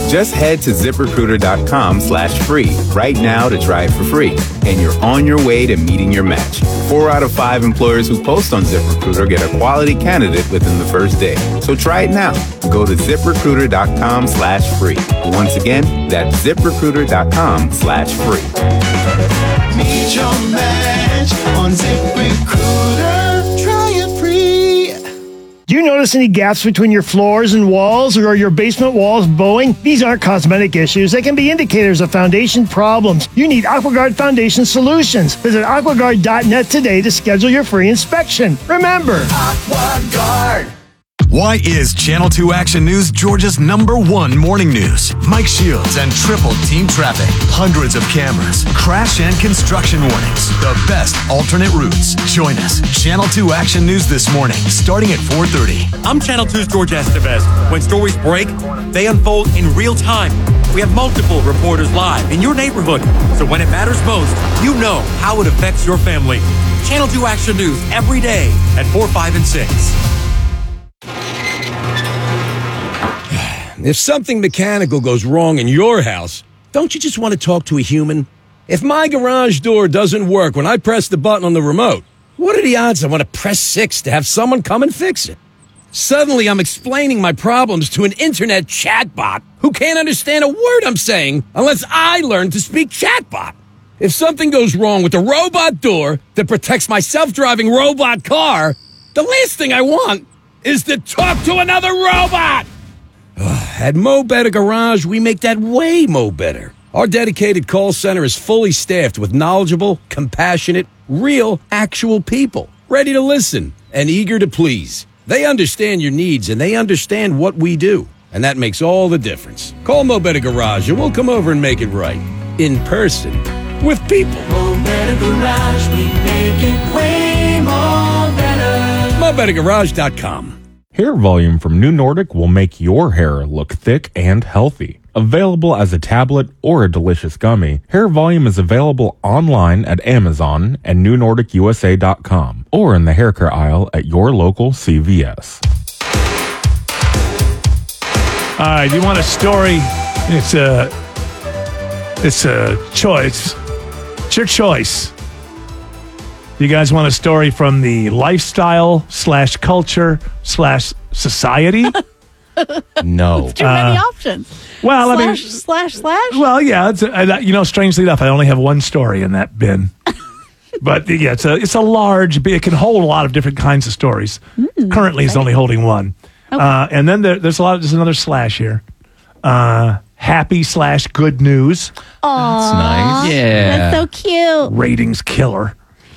Just head to ZipRecruiter.com/free right now to try it for free. And you're on your way to meeting your match. 4 out of 5 employers who post on ZipRecruiter get a quality candidate within the first day. So try it now. Go to ZipRecruiter.com/free. Once again, that's ZipRecruiter.com/free. Meet your match on ZipRecruiter. Try it free. Do you notice any gaps between your floors and walls, or are your basement walls bowing? These aren't cosmetic issues. They can be indicators of foundation problems. You need AquaGuard Foundation Solutions. Visit aquaguard.net today to schedule your free inspection. Remember, AquaGuard. Why is Channel 2 Action News Georgia's #1 morning news? Mike Shields and triple team traffic. Hundreds of cameras. Crash and construction warnings. The best alternate routes. Join us. Channel 2 Action News this morning, starting at 4:30. I'm Channel 2's George Estevez. When stories break, they unfold in real time. We have multiple reporters live in your neighborhood. So when it matters most, you know how it affects your family. Channel 2 Action News every day at 4, 5, and 6. If something mechanical goes wrong in your house, don't you just want to talk to a human? If my garage door doesn't work when I press the button on the remote, what are the odds I want to press 6 to have someone come and fix it? Suddenly, I'm explaining my problems to an internet chatbot who can't understand a word I'm saying unless I learn to speak chatbot. If something goes wrong with the robot door that protects my self-driving robot car, the last thing I want is to talk to another robot. At Mo Better Garage, we make that way mo better. Our dedicated call center is fully staffed with knowledgeable, compassionate, real, actual people, ready to listen and eager to please. They understand your needs and they understand what we do, and that makes all the difference. Call Mo Better Garage and we'll come over and make it right. In person. With people. Mo Better Garage, we make it way more better. MoBetterGarage.com. Hair volume from New Nordic will make your hair look thick and healthy. Available as a tablet or a delicious gummy, Hair Volume is available online at Amazon and NewNordicUSA.com or in the hair care aisle at your local CVS. all right, you want a story? It's a choice. It's your choice. You guys want a story from the lifestyle/culture/society? No. Too many options. Well, I mean, slash. well, yeah. It's strangely enough, I only have one story in that bin. But yeah, it's a large bin. It can hold a lot of different kinds of stories. Currently, it's only holding one. Okay. And then there's another slash here. Happy/good news. Aww, That's nice. Yeah. That's so cute. Ratings killer.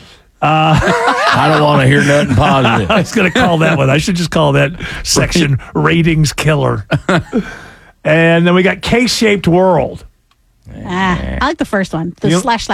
I don't want to hear nothing positive. I was going to call that one. I should just call that section ratings killer. And then we got K-shaped world. I like the first one. The slash.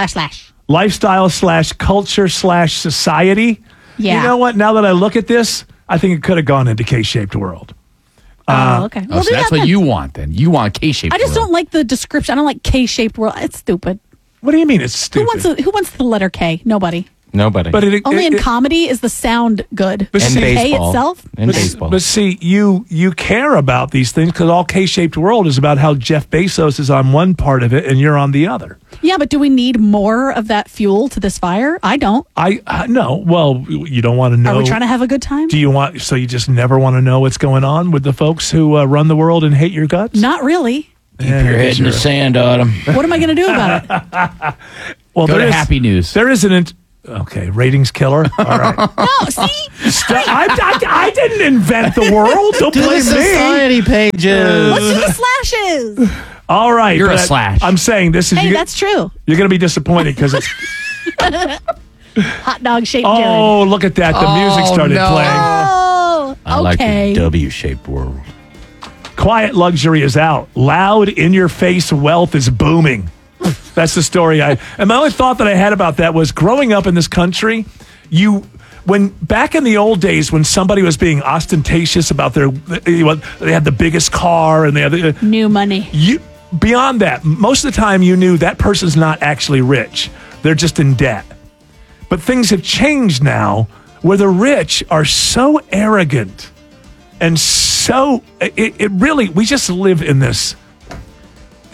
Lifestyle/culture/society. Yeah. You know what? Now that I look at this, I think it could have gone into K-shaped world. Okay. Oh, so that's what you want then. You want K-shaped I just world. don't like the description. I don't like K-shaped world. It's stupid. What do you mean it's stupid? Who wants the letter K? Nobody. Nobody. But Only in comedy is the sound good. But and see, K baseball. itself. And baseball. But see, you care about these things because all K-shaped world is about how Jeff Bezos is on one part of it and you're on the other. Yeah, but do we need more of that fuel to this fire? I don't. No. Well, you don't want to know. Are we trying to have a good time? Do you want? So you just never want to know what's going on with the folks who run the world and hate your guts? Not really. Keep your head in the sand, Autumn. What am I going to do about it? Well, Go to Happy News. There is an. Okay, ratings killer. All right. No, see? I didn't invent the world. Don't Do the blame me. society pages. Let's do the slashes. All right. You're but a slash. I'm saying this is. Hey, that's true. You're going to be disappointed because it's. Hot dog shaped Oh, look at that. The music started playing. Oh, I like okay. the W-shaped world. Quiet luxury is out. Loud, in-your-face wealth is booming. That's the story. And my only thought that I had about that was growing up in this country, when back in the old days when somebody was being ostentatious about they had the biggest car and they had New money. Beyond that, most of the time you knew that person's not actually rich. They're just in debt. But things have changed now where the rich are so arrogant and so it really, we just live in this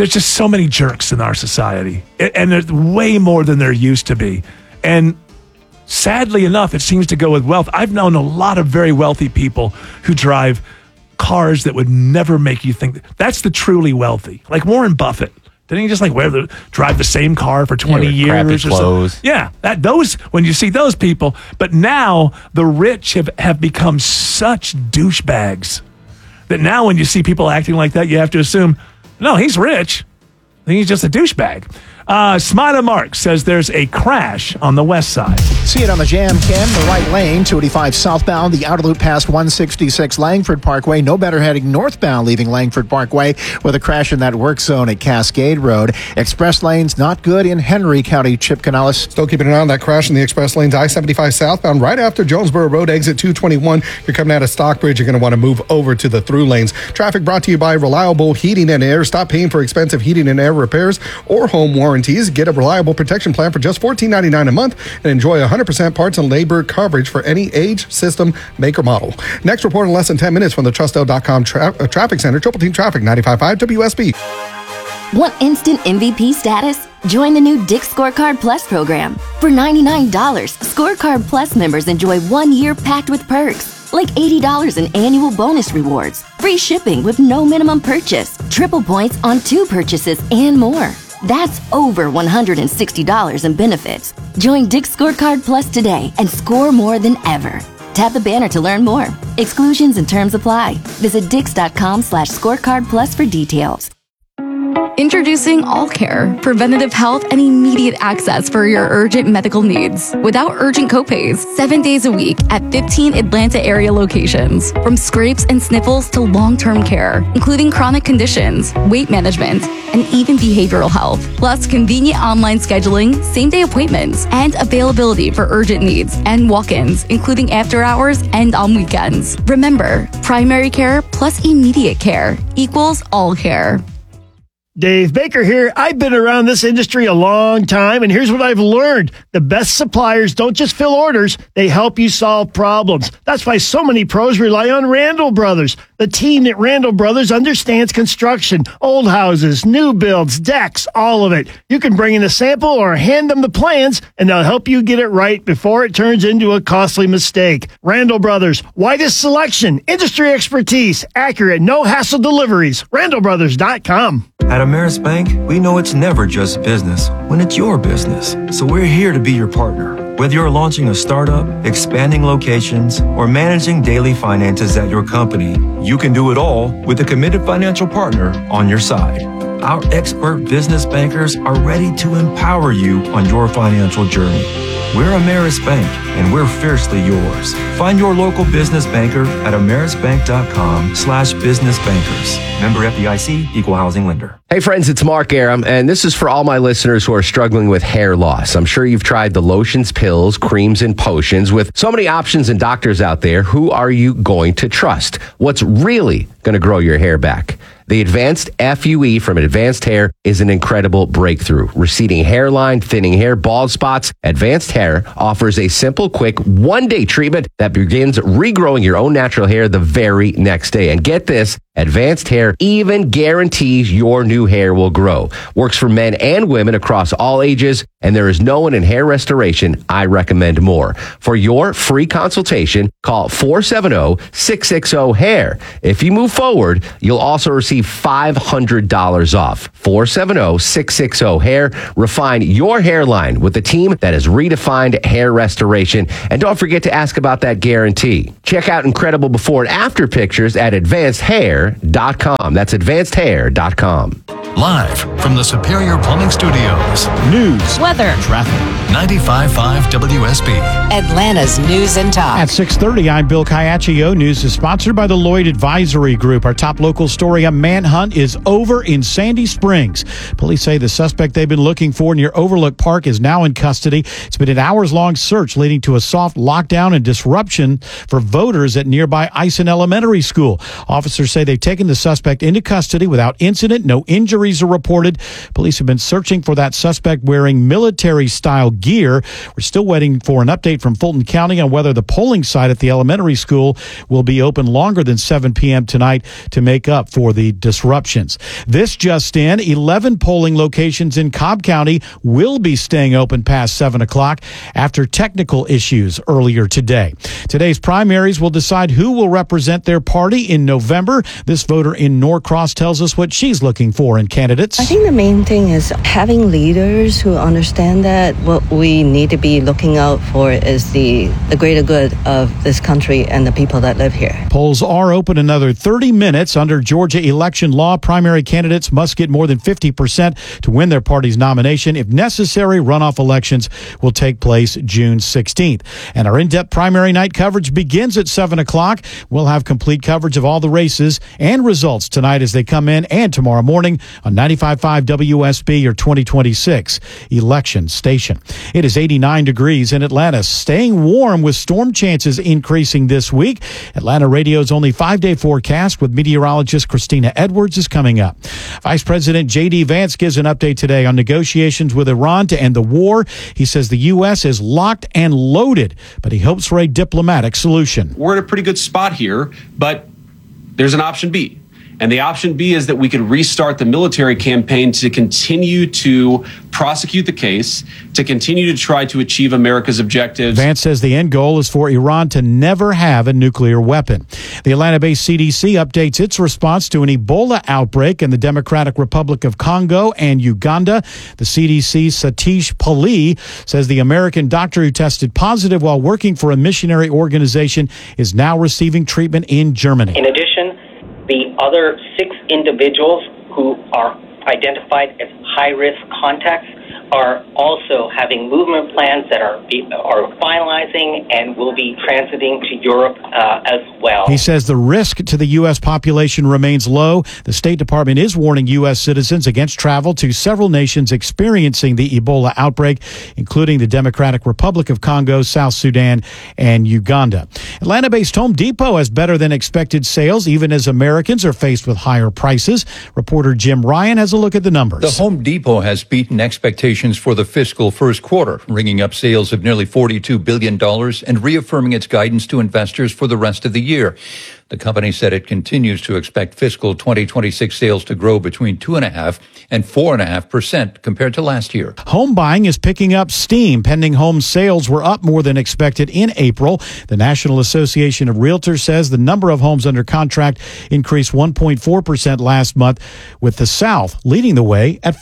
there's just so many jerks in our society, and there's way more than there used to be. And sadly enough, it seems to go with wealth. I've known a lot of very wealthy people who drive cars that would never make you think. That's the truly wealthy. Like Warren Buffett. Didn't he just like drive the same car for 20 years or clothes. something? Yeah, when you see those people. But now the rich have become such douchebags that now when you see people acting like that, you have to assume, no, he's rich. I think he's just a douchebag. Smiley Mark says there's a crash on the west side. See it on the jam cam, the right lane, 285 southbound, the outer loop past 166 Langford Parkway. No better heading northbound, leaving Langford Parkway with a crash in that work zone at Cascade Road. Express lanes not good in Henry County. Chip Canales. Still keeping an eye on that crash in the express lanes, I-75 southbound, right after Jonesboro Road, exit 221. If you're coming out of Stockbridge, you're going to want to move over to the through lanes. Traffic brought to you by Reliable Heating and Air. Stop paying for expensive heating and air repairs or home warranties. Get a reliable protection plan for just $14.99 a month and enjoy 100% parts and labor coverage for any age, system, make, or model. Next report in less than 10 minutes from the Trustel.com Traffic Center. Triple Team Traffic, 95.5 WSB. Want instant MVP status? Join the new Dick's Scorecard Plus program. For $99, Scorecard Plus members enjoy 1 year packed with perks, like $80 in annual bonus rewards, free shipping with no minimum purchase, triple points on 2 purchases, and more. That's over $160 in benefits. Join Dick's Scorecard Plus today and score more than ever. Tap the banner to learn more. Exclusions and terms apply. Visit dix.com/scorecard plus for details. Introducing All Care, preventative health and immediate access for your urgent medical needs. Without urgent copays, 7 days a week at 15 Atlanta area locations. From scrapes and sniffles to long-term care, including chronic conditions, weight management, and even behavioral health. Plus convenient online scheduling, same-day appointments, and availability for urgent needs and walk-ins, including after hours and on weekends. Remember, primary care plus immediate care equals All Care. Dave Baker here. I've been around this industry a long time, and here's what I've learned. The best suppliers don't just fill orders, they help you solve problems. That's why so many pros rely on Randall Brothers. The team at Randall Brothers understands construction, old houses, new builds, decks, all of it. You can bring in a sample or hand them the plans, and they'll help you get it right before it turns into a costly mistake. Randall Brothers, widest selection, industry expertise, accurate, no-hassle deliveries. RandallBrothers.com. At Ameris Bank, we know it's never just business when it's your business. So we're here to be your partner. Whether you're launching a startup, expanding locations, or managing daily finances at your company, you can do it all with a committed financial partner on your side. Our expert business bankers are ready to empower you on your financial journey. We're Ameris Bank, and we're fiercely yours. Find your local business banker at amerisbank.com/businessbankers. Member FDIC, Equal Housing Lender. Hey friends, it's Mark Aram, and this is for all my listeners who are struggling with hair loss. I'm sure you've tried the lotions, pills, creams, and potions. With so many options and doctors out there, who are you going to trust? What's really going to grow your hair back? The Advanced FUE from Advanced Hair is an incredible breakthrough. Receding hairline, thinning hair, bald spots, Advanced Hair offers a simple, quick, one-day treatment that begins regrowing your own natural hair the very next day. And get this, Advanced Hair even guarantees your new hair will grow. Works for men and women across all ages, and there is no one in hair restoration I recommend more. For your free consultation, call 470-660-HAIR. If you move forward, you'll also receive $500 off. 470-660-HAIR. Refine your hairline with the team that has redefined hair restoration. And don't forget to ask about that guarantee. Check out incredible before and after pictures at advancedhair.com. That's advancedhair.com. Live from the Superior Plumbing Studios. News, weather, traffic. 95.5 WSB. Atlanta's News and Talk. At 6:30, I'm Bill Kayaccio. News is sponsored by the Lloyd Advisory Group. Our top local story, a manhunt is over in Sandy Springs. Police say the suspect they've been looking for near Overlook Park is now in custody. It's been an hours-long search leading to a soft lockdown and disruption for voters at nearby Eisen Elementary School. Officers say they've taken the suspect into custody without incident, no injuries injuries are reported. Police have been searching for that suspect wearing military-style gear. We're still waiting for an update from Fulton County on whether the polling site at the elementary school will be open longer than 7 p.m. tonight to make up for the disruptions. This just in, 11 polling locations in Cobb County will be staying open past 7 o'clock after technical issues earlier today. Today's primaries will decide who will represent their party in November. This voter in Norcross tells us what she's looking for in candidates. I think the main thing is having leaders who understand that what we need to be looking out for is the greater good of this country and the people that live here. Polls are open another 30 minutes. Under Georgia election law, primary candidates must get more than 50% to win their party's nomination. If necessary, runoff elections will take place June 16th. And our in-depth primary night coverage begins at 7 o'clock. We'll have complete coverage of all the races and results tonight as they come in and tomorrow morning on 95.5 WSB, your 2026 election station. It is 89 degrees in Atlanta, staying warm with storm chances increasing this week. Atlanta Radio's only 5-day forecast with meteorologist Christina Edwards is coming up. Vice President J.D. Vance gives an update today on negotiations with Iran to end the war. He says the U.S. is locked and loaded, but he hopes for a diplomatic solution. We're in a pretty good spot here, but there's an option B. And the option B is that we could restart the military campaign to continue to prosecute the case, to continue to try to achieve America's objectives. Vance says the end goal is for Iran to never have a nuclear weapon. The Atlanta-based CDC updates its response to an Ebola outbreak in the Democratic Republic of Congo and Uganda. The CDC's Satish Pali says the American doctor who tested positive while working for a missionary organization is now receiving treatment in Germany. In addition, the other 6 individuals who are identified as high-risk contacts are also having movement plans that are finalizing and will be transiting to Europe as well. He says the risk to the U.S. population remains low. The State Department is warning U.S. citizens against travel to several nations experiencing the Ebola outbreak, including the Democratic Republic of Congo, South Sudan, and Uganda. Atlanta-based Home Depot has better than expected sales, even as Americans are faced with higher prices. Reporter Jim Ryan has a look at the numbers. The Home Depot has beaten expectations for the fiscal first quarter, ringing up sales of nearly $42 billion and reaffirming its guidance to investors for the rest of the year. The company said it continues to expect fiscal 2026 sales to grow between 2.5% and 4.5% compared to last year. Home buying is picking up steam. Pending home sales were up more than expected in April. The National Association of Realtors says the number of homes under contract increased 1.4% last month, with the South leading the way at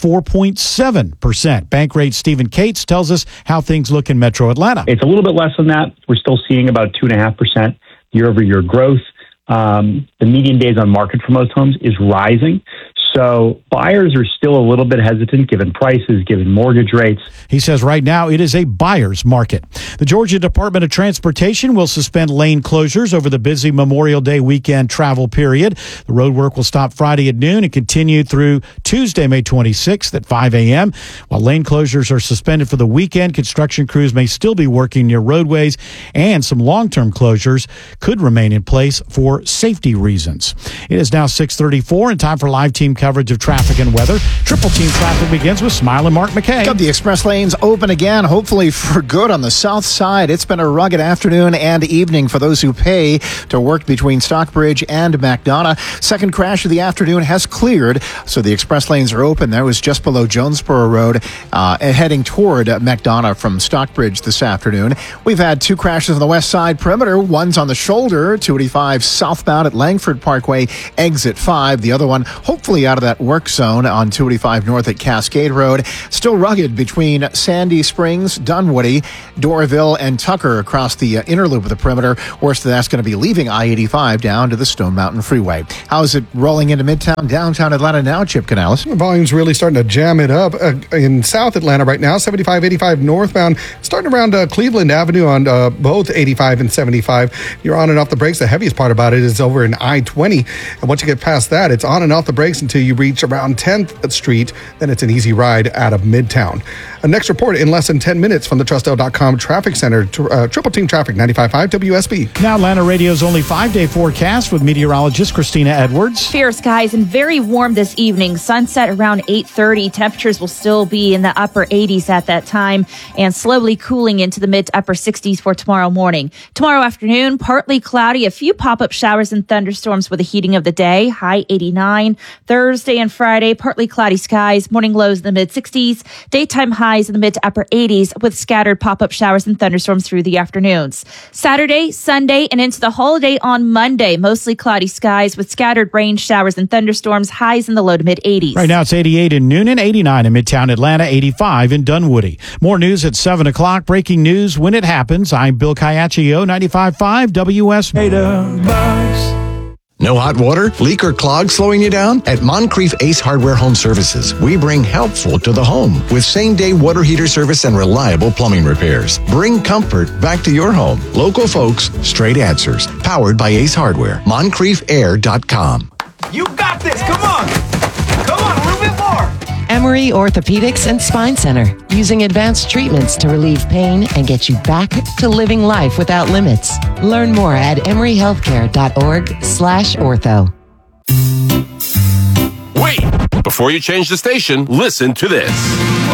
4.7%. Bankrate Stephen Cates tells us how things look in Metro Atlanta. It's a little bit less than that. We're still seeing about 2.5% year-over-year growth. The median days on market for most homes is rising. So buyers are still a little bit hesitant given prices, given mortgage rates. He says right now it is a buyer's market. The Georgia Department of Transportation will suspend lane closures over the busy Memorial Day weekend travel period. The road work will stop Friday at noon and continue through Tuesday, May 26th at 5 a.m. While lane closures are suspended for the weekend, construction crews may still be working near roadways, and some long-term closures could remain in place for safety reasons. It is now 6:34 and time for live team coverage of traffic and weather. Triple Team Traffic begins with Smile and Mark McKay. Got the express lanes open again, hopefully for good on the south side. It's been a rugged afternoon and evening for those who pay to work between Stockbridge and McDonough. Second crash of the afternoon has cleared, so the express lanes are open. That was just below Jonesboro Road, heading toward McDonough from Stockbridge this afternoon. We've had 2 crashes on the west side perimeter. One's on the shoulder, 285 southbound at Langford Parkway, exit 5. The other one, hopefully out of that work zone on 285 north at Cascade Road. Still rugged between Sandy Springs, Dunwoody, Doraville, and Tucker across the inner loop of the perimeter. Worst of that's going to be leaving I-85 down to the Stone Mountain Freeway. How's it rolling into Midtown, downtown Atlanta now, Chip Canales? The volume's really starting to jam it up in South Atlanta right now. 75-85 northbound, starting around Cleveland Avenue on both 85 and 75. You're on and off the brakes. The heaviest part about it is over in I-20. And once you get past that, it's on and off the brakes until until you reach around 10th Street. Then it's an easy ride out of Midtown. Next report in less than 10 minutes from the Trustel.com Traffic Center. Triple Team Traffic, 95.5 WSB. Now Atlanta Radio's only 5-day forecast with meteorologist Christina Edwards. Fair skies and very warm this evening. Sunset around 8:30. Temperatures will still be in the upper 80s at that time and slowly cooling into the mid to upper 60s for tomorrow morning. Tomorrow afternoon, partly cloudy, a few pop-up showers and thunderstorms with the heating of the day, high 89. Thursday and Friday, partly cloudy skies, morning lows in the mid 60s, daytime highs in the mid to upper 80s with scattered pop-up showers and thunderstorms through the afternoons. Saturday, Sunday, and into the holiday on Monday, mostly cloudy skies with scattered rain showers and thunderstorms, highs in the low to mid 80s. Right now it's 88 in Noonan, 89 in Midtown Atlanta, 85 in Dunwoody. More news at 7 o'clock. Breaking news when it happens. I'm Bill Caiaccio, 95.5 WSB. No hot water, leak, or clog slowing you down? At Moncrief Ace Hardware Home Services, we bring helpful to the home with same-day water heater service and reliable plumbing repairs. Bring comfort back to your home. Local folks, straight answers. Powered by Ace Hardware. MoncriefAir.com. You got this. Come on. Come on, a little bit more. Emory Orthopedics and Spine Center, using advanced treatments to relieve pain and get you back to living life without limits. Learn more at emoryhealthcare.org/ortho. Wait! Before you change the station, listen to this.